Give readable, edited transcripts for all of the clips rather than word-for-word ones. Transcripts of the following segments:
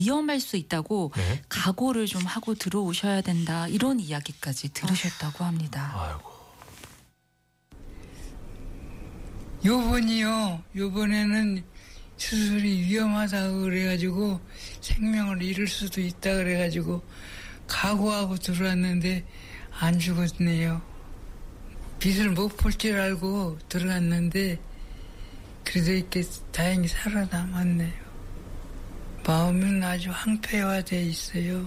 위험할 수 있다고 네. 각오를 좀 하고 들어오셔야 된다. 이런 이야기까지 들으셨다고 합니다. 아이고. 요번에는 수술이 위험하다고 그래가지고 생명을 잃을 수도 있다 그래가지고 각오하고 들어왔는데 안 죽었네요. 빛을 못 볼 줄 알고 들어갔는데 그래도 이렇게 다행히 살아남았네요. 마음은 아주 황폐화돼 있어요.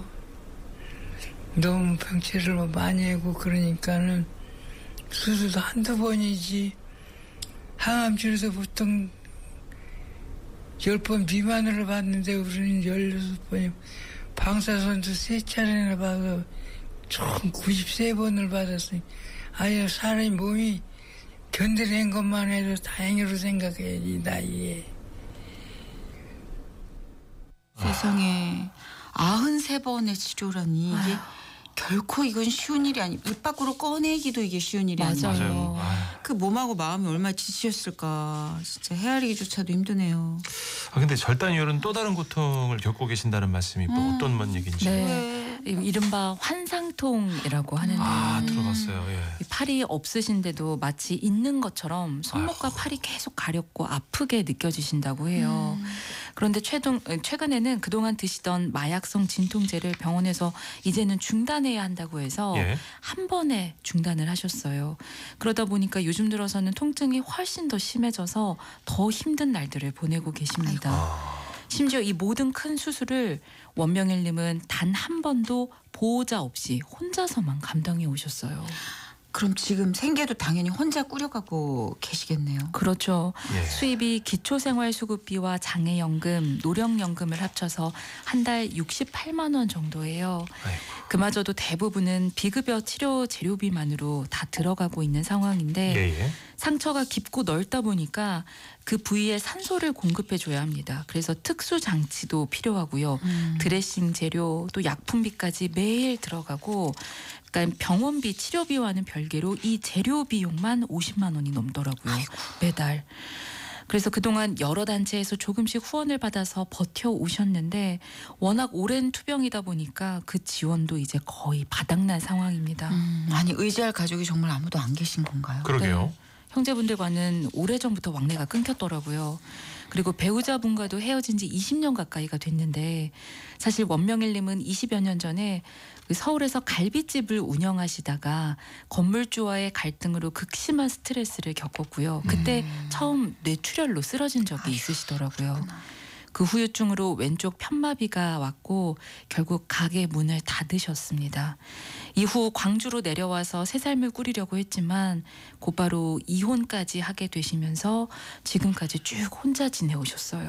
너무 병치를 많이 하고 그러니까는 수술도 한두 번이지 항암치료도 보통 10번 미만으로 받는데 우리는 16번이고 방사선도 3차례나 받아 총 93번을 받았으니 아예 사람의 몸이 견뎌낸 것만 해도 다행으로 생각해야지 이 나이에. 세상에 93번의 치료라니 이게 결코 이건 쉬운 일이 아니 입 밖으로 꺼내기도 이게 쉬운 일이 아니에요. 맞아요. 그 몸하고 마음이 얼마나 지치셨을까. 진짜 헤아리기조차도 힘드네요. 근데 절단 이후로는 또 다른 고통을 겪고 계신다는 말씀이 뭐 어떤 뭔 얘기인지. 네. 이른바 환상통이라고 하는데 들어봤어요. 예. 팔이 없으신데도 마치 있는 것처럼 손목과 팔이 계속 가렵고 아프게 느껴지신다고 해요. 그런데 최근에는 그동안 드시던 마약성 진통제를 병원에서 이제는 중단해야 한다고 해서 예. 한 번에 중단을 하셨어요. 그러다 보니까 요즘 들어서는 통증이 훨씬 더 심해져서 더 힘든 날들을 보내고 계십니다. 심지어 이 모든 큰 수술을 원명일님은 단 한 번도 보호자 없이 혼자서만 감당해 오셨어요. 그럼 지금 생계도 당연히 혼자 꾸려가고 계시겠네요. 그렇죠. 예. 수입이 기초생활수급비와 장애연금, 노령연금을 합쳐서 한 달 68만 원 정도예요. 아이고. 그마저도 대부분은 비급여 치료 재료비만으로 다 들어가고 있는 상황인데 예. 상처가 깊고 넓다 보니까 그 부위에 산소를 공급해줘야 합니다. 그래서 특수 장치도 필요하고요. 드레싱 재료 또 약품비까지 매일 들어가고 그러니까 병원비 치료비와는 별개로 이 재료 비용만 50만 원이 넘더라고요. 매달. 그래서 그동안 여러 단체에서 조금씩 후원을 받아서 버텨오셨는데 워낙 오랜 투병이다 보니까 그 지원도 이제 거의 바닥난 상황입니다. 아니 의지할 가족이 정말 아무도 안 계신 건가요? 그러게요. 네. 형제분들과는 오래전부터 왕래가 끊겼더라고요. 그리고 배우자분과도 헤어진 지 20년 가까이가 됐는데 사실 원명일님은 20여 년 전에 서울에서 갈비집을 운영하시다가 건물주와의 갈등으로 극심한 스트레스를 겪었고요. 그때 처음 뇌출혈로 쓰러진 적이 있으시더라고요. 그 후유증으로 왼쪽 편마비가 왔고 결국 가게 문을 닫으셨습니다. 이후 광주로 내려와서 새 삶을 꾸리려고 했지만 곧바로 이혼까지 하게 되시면서 지금까지 쭉 혼자 지내오셨어요.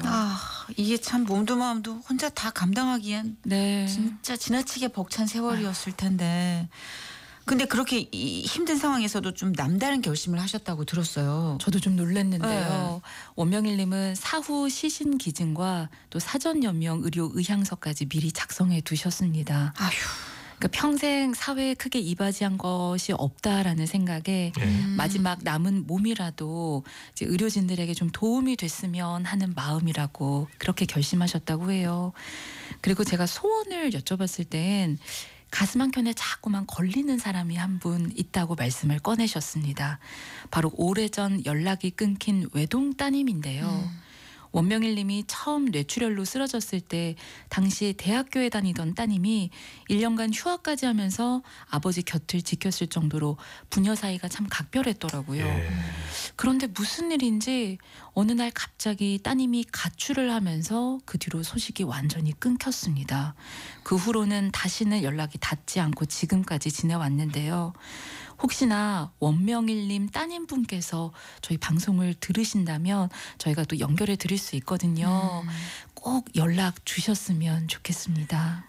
이게 참 몸도 마음도 혼자 다 감당하기엔 네. 진짜 지나치게 벅찬 세월이었을 텐데. 근데 그렇게 이 힘든 상황에서도 좀 남다른 결심을 하셨다고 들었어요. 저도 좀 놀랐는데요. 원명일님은 사후 시신 기증과 또 사전 연명 의료 의향서까지 미리 작성해 두셨습니다. 아휴. 그러니까 평생 사회에 크게 이바지한 것이 없다라는 생각에 마지막 남은 몸이라도 이제 의료진들에게 좀 도움이 됐으면 하는 마음이라고 그렇게 결심하셨다고 해요. 그리고 제가 소원을 여쭤봤을 땐 가슴 한켠에 자꾸만 걸리는 사람이 한 분 있다고 말씀을 꺼내셨습니다. 바로 오래전 연락이 끊긴 외동 따님인데요. 원명일님이 처음 뇌출혈로 쓰러졌을 때 당시 대학교에 다니던 따님이 1년간 휴학까지 하면서 아버지 곁을 지켰을 정도로 부녀 사이가 참 각별했더라고요. 그런데 무슨 일인지 어느 날 갑자기 따님이 가출을 하면서 그 뒤로 소식이 완전히 끊겼습니다. 그 후로는 다시는 연락이 닿지 않고 지금까지 지내왔는데요. 혹시나 원명일님 따님분께서 저희 방송을 들으신다면 저희가 또 연결해 드릴 수 있거든요. 꼭 연락 주셨으면 좋겠습니다.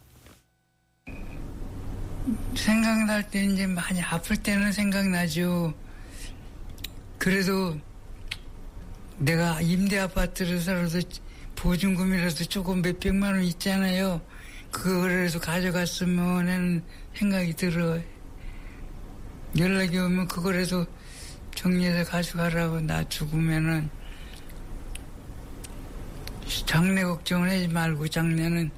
생각날 때 이제 많이 아플 때는 생각나죠. 그래도 내가 임대 아파트를 살아도 보증금이라도 조금 몇백만 원 있잖아요. 그거라도 가져갔으면 하는 생각이 들어요. 연락이 오면 그거라도 정리해서 가져가라고. 나 죽으면은 장래 걱정을 하지 말고 장래는